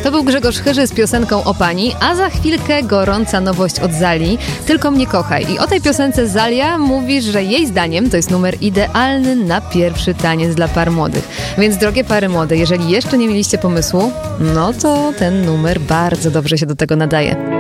To był Grzegorz Chyży z piosenką o pani, a za chwilkę gorąca nowość od Zali, Tylko mnie kochaj. I o tej piosence Zalia mówi, że jej zdaniem to jest numer idealny na pierwszy taniec dla par młodych. Więc drogie pary młode, jeżeli jeszcze nie mieliście pomysłu, no to ten numer bardzo dobrze się do tego nadaje.